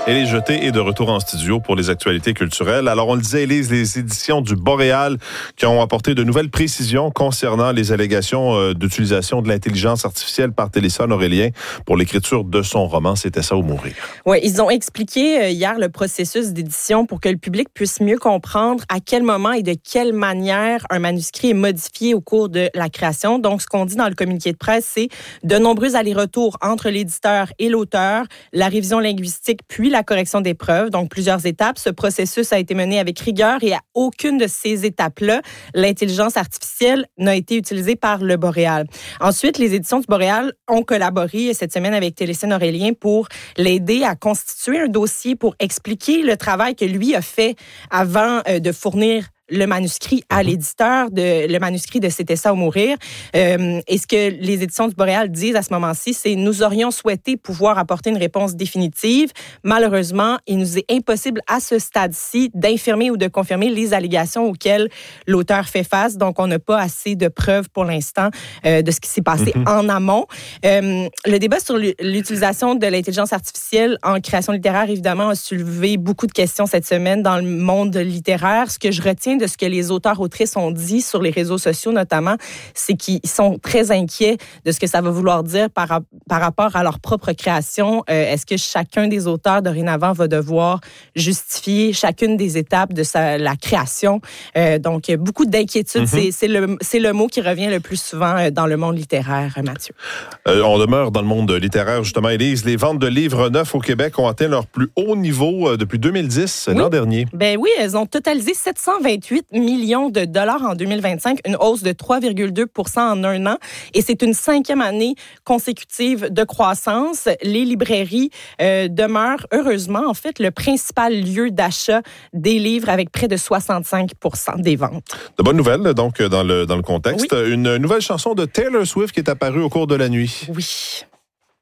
Élise Jeté est de retour en studio pour les actualités culturelles. Alors, on le disait, Élise, les éditions du Boréal qui ont apporté de nouvelles précisions concernant les allégations d'utilisation de l'intelligence artificielle par Télésphone Aurélien pour l'écriture de son roman « C'était ça ou mourir ». Oui, ils ont expliqué hier le processus d'édition pour que le public puisse mieux comprendre à quel moment et de quelle manière un manuscrit est modifié au cours de la création. Donc, ce qu'on dit dans le communiqué de presse, c'est de nombreux allers-retours entre l'éditeur et l'auteur, la révision linguistique puis la correction des preuves, donc plusieurs étapes. Ce processus a été mené avec rigueur et à aucune de ces étapes-là, l'intelligence artificielle n'a été utilisée par le Boréal. Ensuite, les éditions du Boréal ont collaboré cette semaine avec Télésphone Aurélien pour l'aider à constituer un dossier pour expliquer le travail que lui a fait avant de fournir le manuscrit à l'éditeur, le manuscrit de C'était ça ou mourir. Et ce que les éditions du Boréal disent à ce moment-ci, c'est « Nous aurions souhaité pouvoir apporter une réponse définitive. Malheureusement, il nous est impossible à ce stade-ci d'infirmer ou de confirmer les allégations auxquelles l'auteur fait face. Donc, on n'a pas assez de preuves pour l'instant de ce qui s'est passé en amont. » Le débat sur l'utilisation de l'intelligence artificielle en création littéraire, évidemment, a soulevé beaucoup de questions cette semaine dans le monde littéraire. Ce que je retiens de ce que les auteurs-autrices ont dit sur les réseaux sociaux notamment, c'est qu'ils sont très inquiets de ce que ça va vouloir dire par rapport à leur propre création. Est-ce que chacun des auteurs dorénavant va devoir justifier chacune des étapes de la création? Donc, beaucoup d'inquiétudes. C'est le mot qui revient le plus souvent dans le monde littéraire, Mathieu. On demeure dans le monde littéraire, justement, Élise. Les ventes de livres neufs au Québec ont atteint leur plus haut niveau depuis 2010, l'an dernier. Ben oui, elles ont totalisé 728 millions de dollars en 2025, une hausse de 3,2 % en un an. Et c'est une 5e année consécutive de croissance. Les librairies demeurent, heureusement, en fait, le principal lieu d'achat des livres avec près de 65 % des ventes. De bonnes nouvelles, donc, dans le contexte. Oui. Une nouvelle chanson de Taylor Swift qui est apparue au cours de la nuit. Oui.